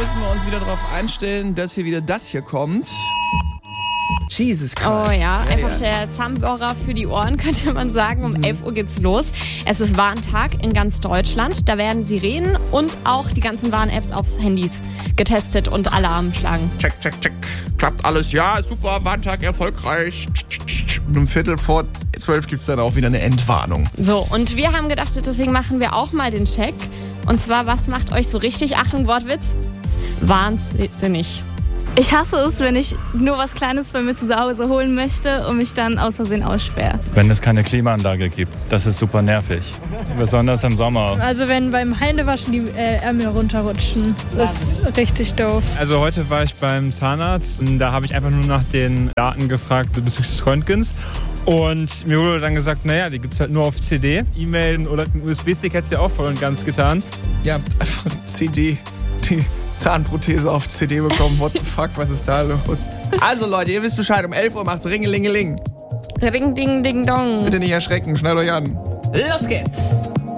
müssen wir uns wieder darauf einstellen, dass hier wieder das hier kommt. Jesus Christ. Oh ja, einfach der Zahnbohrer für die Ohren, könnte man sagen. Um 11 Uhr geht's los. Es ist Warntag in ganz Deutschland. Da werden Sirenen und auch die ganzen Warn-Apps aufs Handys getestet und Alarm schlagen. Check. Klappt alles. Ja, super, Warntag erfolgreich. Und um 11:45 gibt's dann auch wieder eine Entwarnung. So, und wir haben gedacht, deswegen machen wir auch mal den Check. Und zwar, was macht euch so richtig, Achtung, Wortwitz, wahnsinnig? Ich hasse es, wenn ich nur was Kleines bei mir zu Hause holen möchte und mich dann aus Versehen aussperre. Wenn es keine Klimaanlage gibt, das ist super nervig. Besonders im Sommer. Also wenn beim Händewaschen die Ärmel runterrutschen, das ist richtig doof. Also heute war ich beim Zahnarzt und da habe ich einfach nur nach den Daten gefragt bezüglich des Röntgens. Und mir wurde dann gesagt, naja, die gibt es halt nur auf CD. E-Mail oder einen USB-Stick hätte es ja auch voll und ganz getan. Ihr habt einfach eine CD, die Zahnprothese auf CD bekommen. What the fuck, was ist da los? Also Leute, ihr wisst Bescheid, um 11 Uhr macht's Ringelingeling. Ring, ding, ding, dong. Bitte nicht erschrecken, schnallt euch an. Los geht's!